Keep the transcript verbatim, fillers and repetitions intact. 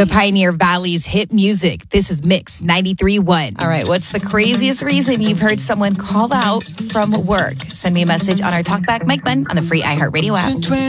The Pioneer Valley's hit music. This is Mix ninety-three point one. All right, what's the craziest reason you've heard someone call out from work? Send me a message on our Talkback Mike button on the free iHeartRadio app.